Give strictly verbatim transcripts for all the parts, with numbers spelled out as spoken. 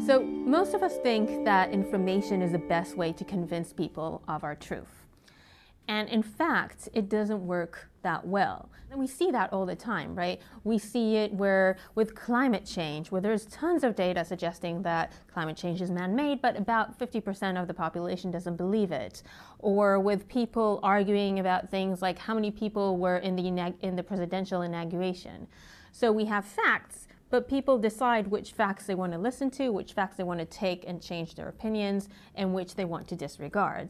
So most of us think that information is the best way to convince people of our truth. And in fact, it doesn't work that well. And we see that all the time, right? We see it where with climate change, where there's tons of data suggesting that climate change is man-made, but about fifty percent of the population doesn't believe it. Or with people arguing about things like how many people were in the, in the presidential inauguration. So we have facts, but people decide which facts they want to listen to, which facts they want to take and change their opinions, and which they want to disregard.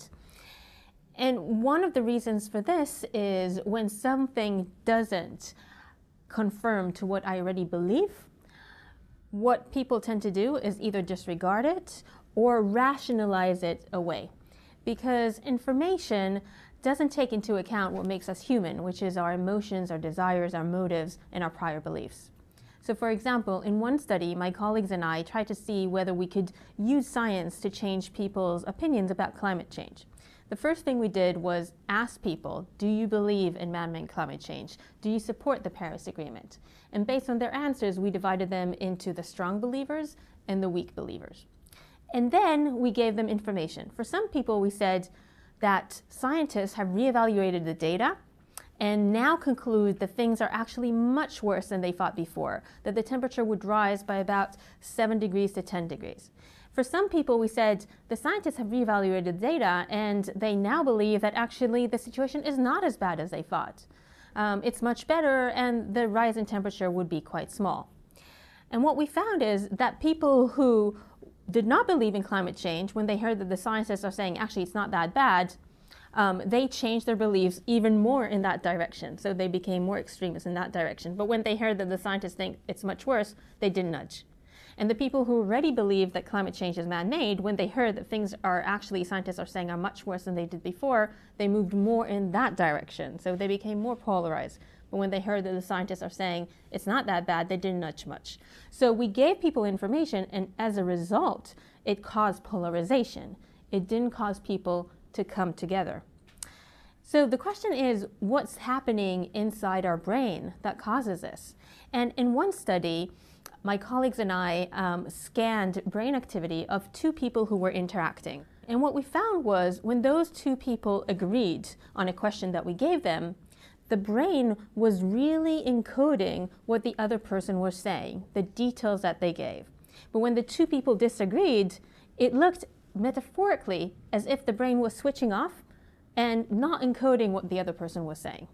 And one of the reasons for this is when something doesn't conform to what I already believe, what people tend to do is either disregard it or rationalize it away. Because information doesn't take into account what makes us human, which is our emotions, our desires, our motives, and our prior beliefs. So for example, in one study, my colleagues and I tried to see whether we could use science to change people's opinions about climate change. The first thing we did was ask people, do you believe in man-made climate change? Do you support the Paris Agreement? And based on their answers, we divided them into the strong believers and the weak believers. And then we gave them information. For some people, we said that scientists have reevaluated the data and now conclude that things are actually much worse than they thought before, that the temperature would rise by about seven degrees to ten degrees. For some people, we said the scientists have reevaluated the data and they now believe that actually the situation is not as bad as they thought. Um, it's much better and the rise in temperature would be quite small. And what we found is that people who did not believe in climate change, when they heard that the scientists are saying actually it's not that bad, um, they changed their beliefs even more in that direction. So they became more extremist in that direction. But when they heard that the scientists think it's much worse, they did nudge. And the people who already believed that climate change is man-made, when they heard that things are actually, scientists are saying, are much worse than they did before, they moved more in that direction. So they became more polarized. But when they heard that the scientists are saying it's not that bad, they didn't nudge much. So we gave people information, and as a result, it caused polarization. It didn't cause people to come together. So the question is, what's happening inside our brain that causes this? And in one study, my colleagues and I um, scanned brain activity of two people who were interacting. And what we found was when those two people agreed on a question that we gave them, the brain was really encoding what the other person was saying, the details that they gave. But when the two people disagreed, it looked metaphorically as if the brain was switching off and not encoding what the other person was saying.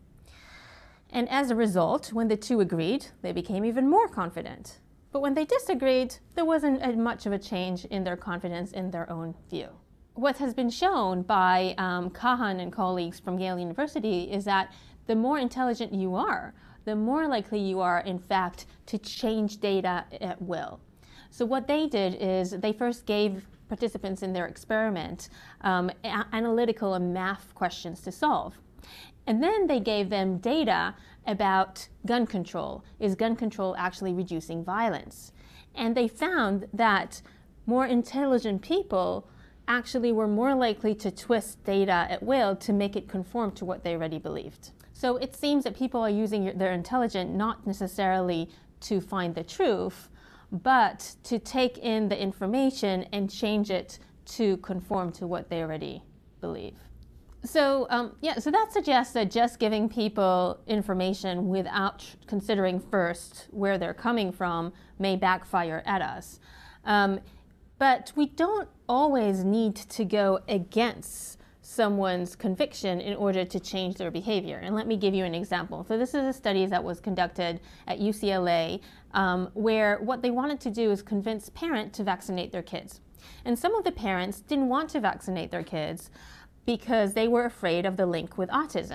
And as a result, when the two agreed, they became even more confident. But when they disagreed, there wasn't much of a change in their confidence in their own view. What has been shown by um, Kahan and colleagues from Yale University is that the more intelligent you are, the more likely you are, in fact, to change data at will. So what they did is they first gave participants in their experiment um, analytical and math questions to solve. And then they gave them data about gun control. Is gun control actually reducing violence? And they found that more intelligent people actually were more likely to twist data at will to make it conform to what they already believed. So it seems that people are using their intelligence not necessarily to find the truth, but to take in the information and change it to conform to what they already believe. So um, yeah, so that suggests that just giving people information without considering first where they're coming from may backfire at us. Um, but we don't always need to go against someone's conviction in order to change their behavior. And let me give you an example. So this is a study that was conducted at U C L A um, where what they wanted to do is convince parents to vaccinate their kids. And some of the parents didn't want to vaccinate their kids because they were afraid of the link with autism.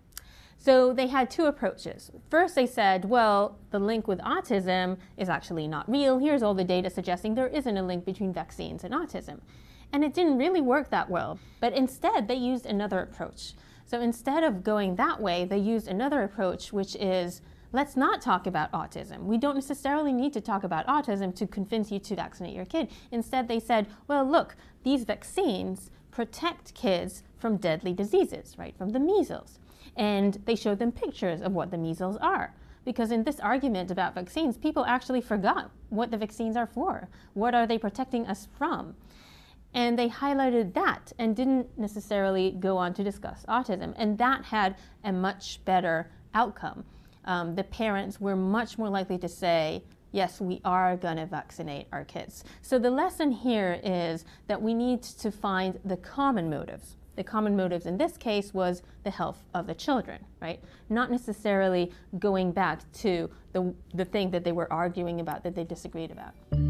So they had two approaches. First, they said, well, the link with autism is actually not real. Here's all the data suggesting there isn't a link between vaccines and autism. And it didn't really work that well. But instead, they used another approach. So instead of going that way, they used another approach, which is, let's not talk about autism. We don't necessarily need to talk about autism to convince you to vaccinate your kid. Instead, they said, well, look, these vaccines protect kids from deadly diseases, right, from the measles. And they showed them pictures of what the measles are. Because in this argument about vaccines, people actually forgot what the vaccines are for. What are they protecting us from? And they highlighted that and didn't necessarily go on to discuss autism. And that had a much better outcome. Um, the parents were much more likely to say, yes, we are going to vaccinate our kids. So the lesson here is that we need to find the common motives. The common motives in this case was the health of the children, right? Not necessarily going back to the, the thing that they were arguing about, that they disagreed about.